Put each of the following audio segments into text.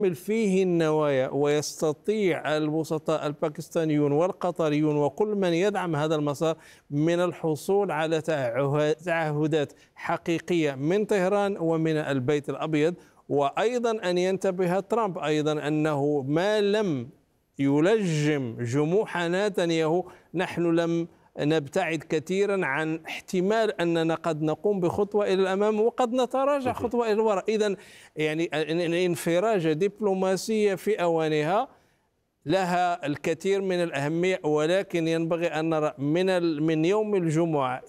فيه النوايا، ويستطيع الوسطاء الباكستانيون والقطريون وكل من يدعم هذا المسار من الحصول على تعهدات حقيقية من طهران ومن البيت الأبيض. وأيضا أن ينتبه ترامب أيضا أنه ما لم يلجم جموح نتنياهو نحن لم نبتعد كثيرا عن احتمال أننا قد نقوم بخطوة إلى الأمام وقد نتراجع خطوة إلى الوراء. إذن يعني الانفراجة دبلوماسية في أوانها لها الكثير من الأهمية، ولكن ينبغي أن نرى من يوم الجمعة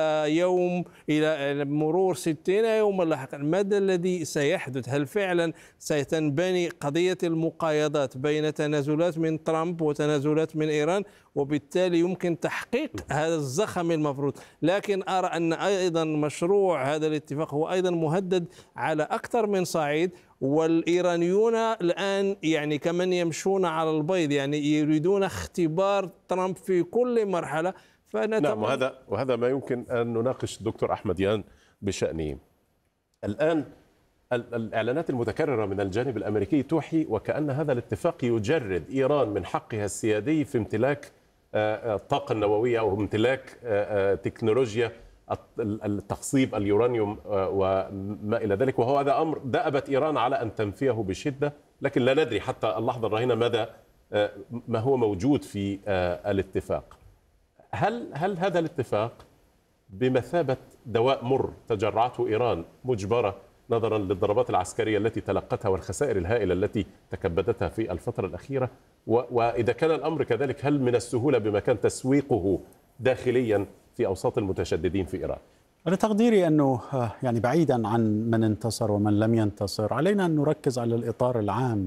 إلى مرور 60 يوما لاحقا ماذا الذي سيحدث. هل فعلا ستنبني قضية المقايضات بين تنازلات من ترامب وتنازلات من إيران، وبالتالي يمكن تحقيق هذا الزخم المفروض. لكن أرى أن أيضا مشروع هذا الاتفاق هو أيضا مهدد على أكثر من صعيد، والإيرانيون الآن يعني كمن يمشون على البيض، يعني يريدون اختبار ترامب في كل مرحلة. نعم، وهذا ما يمكن أن نناقش دكتور أحمد يان بشأنه. الآن الإعلانات المتكررة من الجانب الأمريكي توحي وكأن هذا الاتفاق يجرد إيران من حقها السيادي في امتلاك الطاقة النووية أو امتلاك تكنولوجيا التخصيب اليورانيوم وما إلى ذلك، وهو هذا أمر دأبت إيران على أن تنفيه بشدة، لكن لا ندري حتى اللحظة الراهنة ما هو موجود في الاتفاق. هل هذا الاتفاق بمثابة دواء مر تجرعته إيران مجبرة نظرا للضربات العسكرية التي تلقتها والخسائر الهائلة التي تكبدتها في الفترة الأخيرة؟ وإذا كان الأمر كذلك هل من السهولة بمكان تسويقه داخليا في أوساط المتشددين في إيران؟ أنا تقديري أنه يعني بعيدا عن من انتصر ومن لم ينتصر، علينا أن نركز على الإطار العام.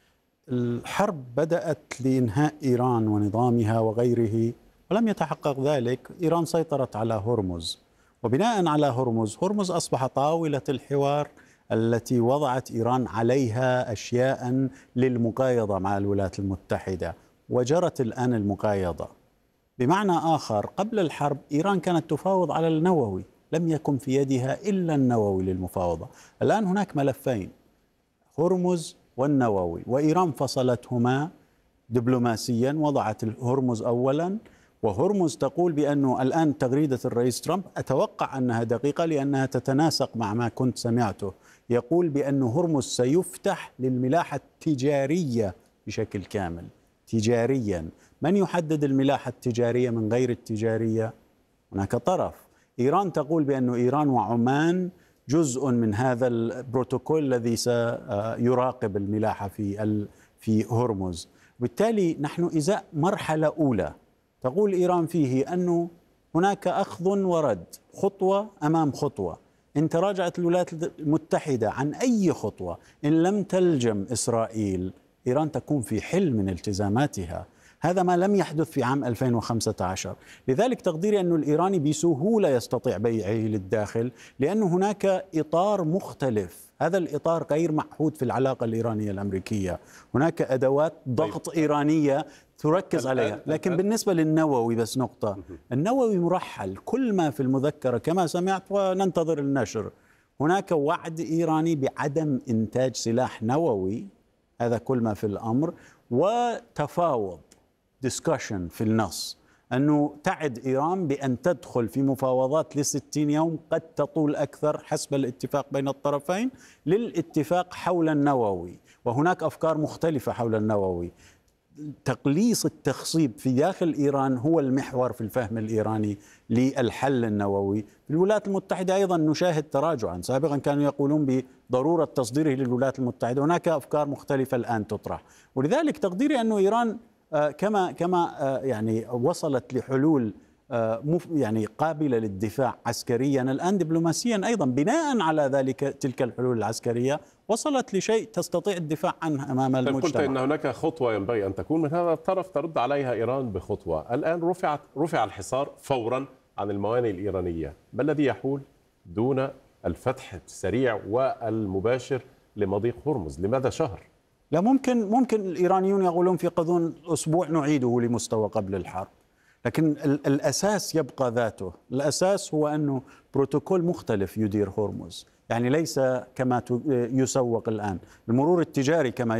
الحرب بدأت لإنهاء إيران ونظامها وغيره ولم يتحقق ذلك. إيران سيطرت على هرمز، وبناء على هرمز أصبح طاولة الحوار التي وضعت إيران عليها أشياء للمقايضة مع الولايات المتحدة، وجرت الآن المقايضة. بمعنى آخر، قبل الحرب إيران كانت تفاوض على النووي، لم يكن في يدها إلا النووي للمفاوضة. الآن هناك ملفين، هرمز والنووي، وإيران فصلتهما دبلوماسيا، وضعت هرمز أولا. وهرمز تقول بأنه الآن تغريدة الرئيس ترامب أتوقع أنها دقيقة لأنها تتناسق مع ما كنت سمعته، يقول بأنه هرمز سيفتح للملاحة التجارية بشكل كامل تجاريا. من يحدد الملاحة التجارية من غير التجارية؟ هناك طرف. إيران تقول بأن إيران وعمان جزء من هذا البروتوكول الذي سيراقب الملاحة في هرمز. بالتالي نحن إزاء مرحلة أولى تقول إيران فيه أنه هناك أخذ ورد، خطوة أمام خطوة. إن تراجعت الولايات المتحدة عن أي خطوة، إن لم تلجم إسرائيل، إيران تكون في حل من التزاماتها. هذا ما لم يحدث في عام 2015. لذلك تقديري أن الإيراني بسهولة يستطيع بيعه للداخل، لأن هناك إطار مختلف. هذا الإطار غير معهود في العلاقة الإيرانية الأمريكية. هناك أدوات ضغط إيرانية تركز عليها. لكن بالنسبة للنووي بس نقطة، النووي مرحل، كل ما في المذكرة كما سمعت وننتظر النشر، هناك وعد إيراني بعدم إنتاج سلاح نووي، هذا كل ما في الأمر. وتفاوض discussion في النص أنه تعد إيران بأن تدخل في مفاوضات ل60 يوم قد تطول أكثر حسب الاتفاق بين الطرفين للاتفاق حول النووي. وهناك أفكار مختلفة حول النووي. تقليص التخصيب في داخل إيران هو المحور في الفهم الإيراني للحل النووي. في الولايات المتحدة أيضا نشاهد تراجعا، سابقا كانوا يقولون بضرورة تصديره للولايات المتحدة، هناك أفكار مختلفة الآن تطرح. ولذلك تقديري أنه إيران كما يعني وصلت لحلول يعني قابلة للدفاع عسكريا، الآن دبلوماسيا أيضا بناء على ذلك تلك الحلول العسكرية وصلت لشيء تستطيع الدفاع عنه أمام المجتمع. قلت أن هناك خطوة ينبغي أن تكون من هذا الطرف ترد عليها إيران بخطوة. الآن رفع الحصار فورا عن الموانئ الإيرانية، ما الذي يحول دون الفتح السريع والمباشر لمضيق هرمز؟ لماذا شهر؟ لا، ممكن الإيرانيون يقولون في غضون أسبوع نعيده لمستوى قبل الحرب، لكن الأساس يبقى ذاته. الأساس هو أنه بروتوكول مختلف يدير هرمز، يعني ليس كما يسوق الآن. المرور التجاري كما